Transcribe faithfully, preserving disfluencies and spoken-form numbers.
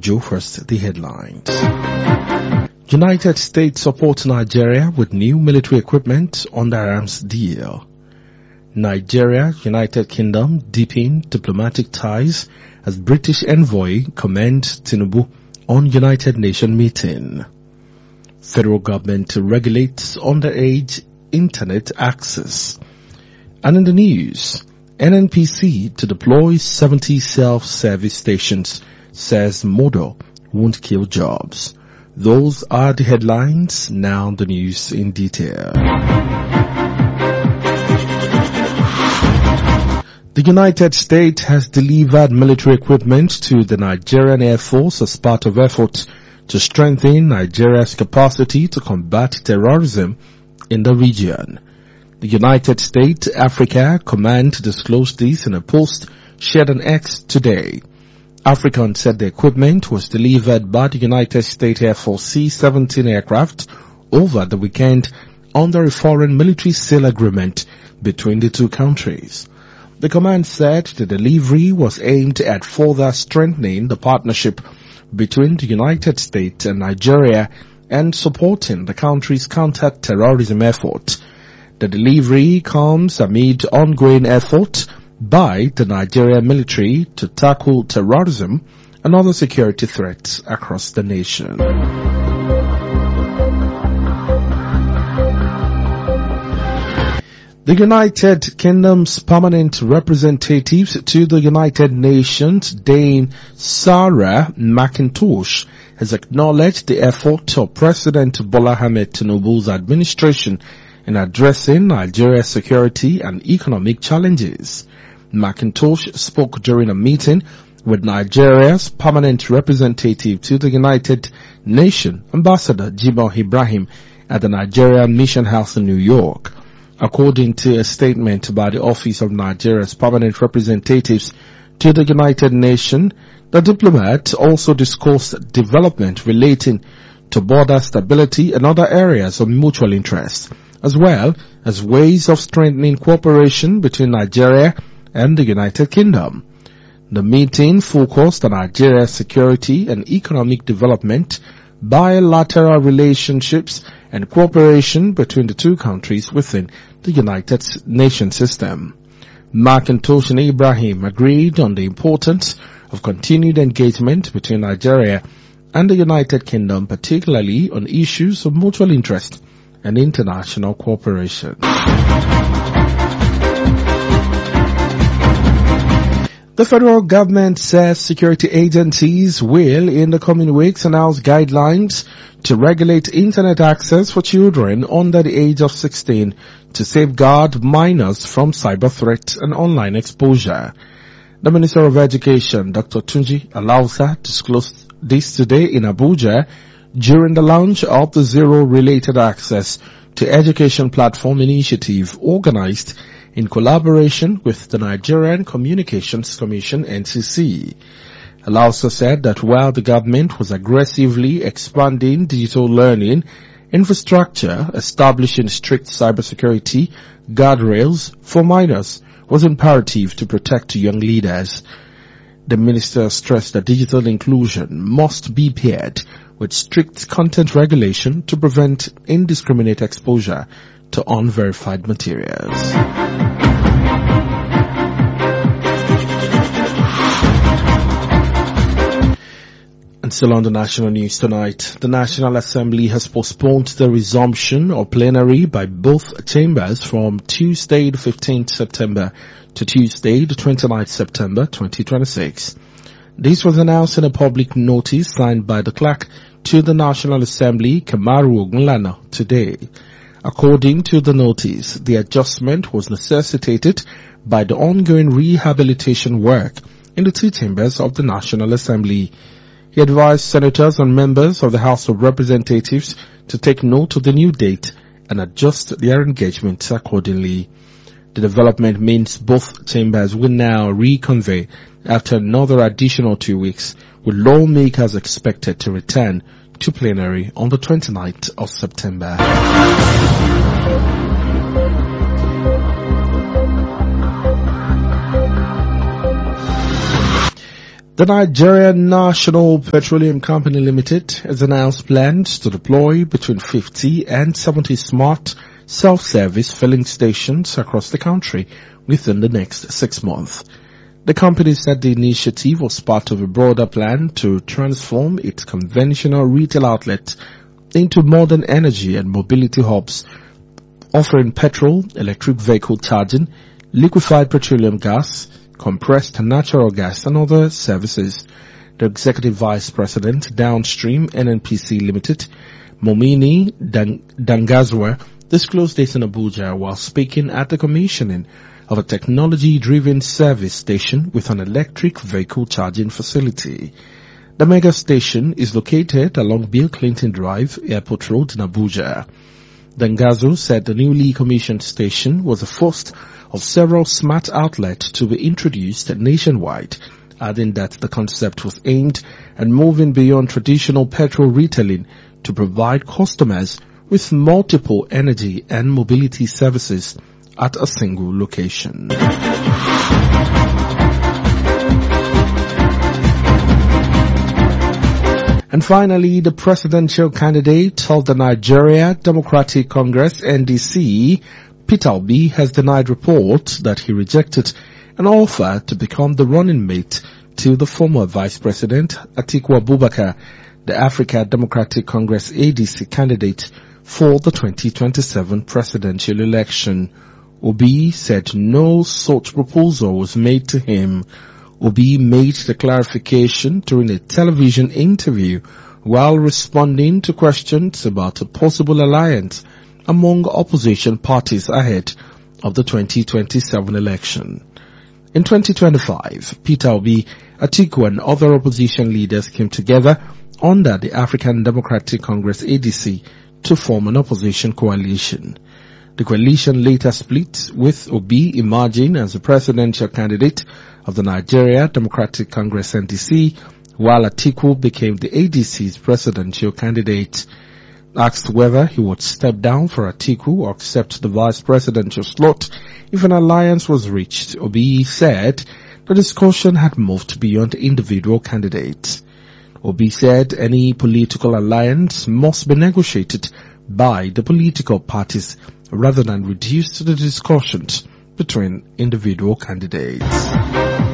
Ojo. First, the headlines. United States supports Nigeria with new military equipment under arms deal. Nigeria, United Kingdom deepen diplomatic ties as British envoy commends Tinubu on United Nations meeting. Federal government regulates underage internet access. And in the news, N N P C to deploy seventy self-service stations, says model won't kill jobs. Those are the headlines. Now the news in detail. The United States has delivered military equipment to the Nigerian Air Force as part of efforts to strengthen Nigeria's capacity to combat terrorism in the region. The United States Africa Command disclosed this in a post shared on X today. African said the equipment was delivered by the United States Air Force C seventeen aircraft over the weekend under a foreign military sale agreement between the two countries. The command said the delivery was aimed at further strengthening the partnership between the United States and Nigeria and supporting the country's counter-terrorism effort. The delivery comes amid ongoing efforts by the Nigerian military to tackle terrorism and other security threats across the nation. The United Kingdom's permanent representatives to the United Nations, Dame Sarah McIntosh, has acknowledged the effort of President Bola Ahmed Tinubu's administration in addressing Nigeria's security and economic challenges. McIntosh spoke during a meeting with Nigeria's permanent representative to the United Nations, Ambassador Jimoh Ibrahim, at the Nigerian Mission House in New York. According to a statement by the Office of Nigeria's Permanent Representatives to the United Nations, the diplomat also discussed development relating to border stability and other areas of mutual interest, as well as ways of strengthening cooperation between Nigeria and the United Kingdom. The meeting focused on Nigeria's security and economic development, bilateral relationships, and cooperation between the two countries within the United Nations system. McIntosh and Ibrahim agreed on the importance of continued engagement between Nigeria and the United Kingdom, particularly on issues of mutual interest and international cooperation. The federal government says security agencies will, in the coming weeks, announce guidelines to regulate internet access for children under the age of sixteen to safeguard minors from cyber threats and online exposure. The Minister of Education, Doctor Tunji Alausa, disclosed this today in Abuja during the launch of the Zero Related Access to Education Platform initiative organized in collaboration with the Nigerian Communications Commission N C C. Alausa said that while the government was aggressively expanding digital learning infrastructure, establishing strict cybersecurity guardrails for minors was imperative to protect young leaders. The minister stressed that digital inclusion must be paired with strict content regulation to prevent indiscriminate exposure to unverified materials. And still on the national news tonight, the National Assembly has postponed the resumption of plenary by both chambers from Tuesday the fifteenth of September to Tuesday the twenty-ninth of September twenty twenty-six. This was announced in a public notice signed by the clerk to the National Assembly, Kamaru Ogunlana, today. According to the notice, the adjustment was necessitated by the ongoing rehabilitation work in the two chambers of the National Assembly. He advised senators and members of the House of Representatives to take note of the new date and adjust their engagements accordingly. The development means both chambers will now reconvene after another additional two weeks, with lawmakers expected to return to plenary on the twenty-ninth of September. The Nigerian National Petroleum Company Limited has announced plans to deploy between fifty and seventy smart self-service filling stations across the country within the next six months. The company said the initiative was part of a broader plan to transform its conventional retail outlets into modern energy and mobility hubs, offering petrol, electric vehicle charging, liquefied petroleum gas, compressed natural gas and other services. The Executive Vice President, Downstream N N P C Limited, Momini Dang- Dangazwa, disclosed this in Abuja while speaking at the commissioning of a technology-driven service station with an electric vehicle charging facility. The mega station is located along Bill Clinton Drive, Airport Road in Abuja. Dangazo said the newly commissioned station was the first of several smart outlets to be introduced nationwide, adding that the concept was aimed at moving beyond traditional petrol retailing to provide customers with multiple energy and mobility services at a single location. And finally, the presidential candidate of the Nigeria Democratic Congress N D C, Peter Obi, has denied reports that he rejected an offer to become the running mate to the former Vice President Atiku Abubakar, the Africa Democratic Congress A D C candidate for the twenty twenty-seven presidential election. Obi said no such proposal was made to him. Obi made the clarification during a television interview while responding to questions about a possible alliance among opposition parties ahead of the twenty twenty-seven election. In twenty twenty-five, Peter Obi, Atiku and other opposition leaders came together under the African Democratic Congress A D C to form an opposition coalition. The coalition later split, with Obi emerging as the presidential candidate of the Nigeria Democratic Congress N D C, while Atiku became the A D C's presidential candidate. Asked whether he would step down for Atiku or accept the vice presidential slot if an alliance was reached, Obi said the discussion had moved beyond individual candidates. Obi said any political alliance must be negotiated by the political parties rather than reduced to the discussions between individual candidates.